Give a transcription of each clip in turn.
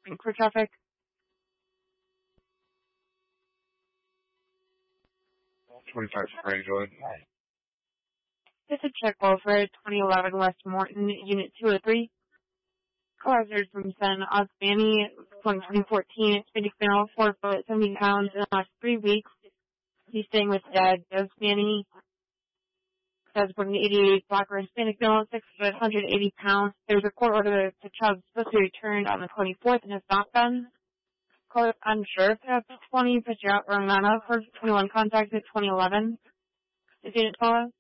for traffic. 25 Springs Road. It's a check call for 2011 West Morton, Unit 203. Call reserved from Son Osbani, 2014. Hispanic male, 4 foot, 17 pounds in the last 3 weeks. He's staying with Dad, Osbani. Says born in 88, black or Hispanic male, 6 foot, 180 pounds. There's a court order that the child is supposed to be returned on the 24th and has not been. Caller unsure if that's 20, but you're out Romana for 21 contacts at 2011. Is unit 12?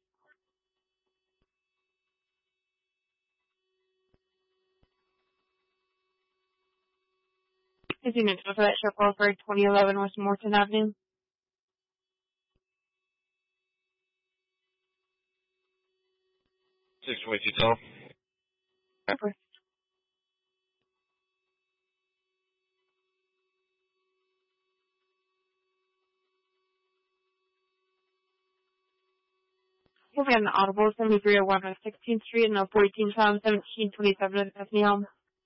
Is unit 12 for that show call for 2011 West Morton Avenue? 622 Pepper. We'll be on the Audible, 7301 on 16th Street, and 14 pounds, 1727 at Bethany Home.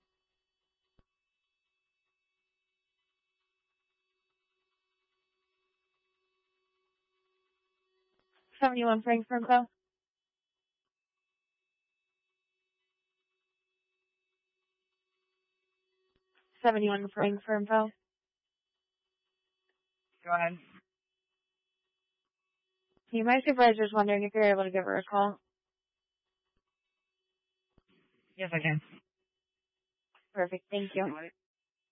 71 Frank for info. 71 Frank for info. Go ahead. My supervisor's wondering if you're able to give her a call. Yes, I can. Perfect, thank you.